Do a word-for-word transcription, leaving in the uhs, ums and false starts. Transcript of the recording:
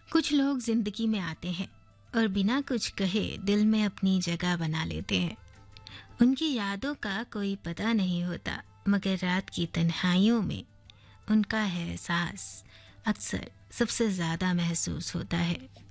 कुछ लोग जिंदगी में आते हैं और बिना कुछ कहे दिल में अपनी जगह बना लेते हैं। उनकी यादों का कोई पता नहीं होता, मगर रात की तन्हाइयों में उनका है एहसास अक्सर सबसे ज़्यादा महसूस होता है।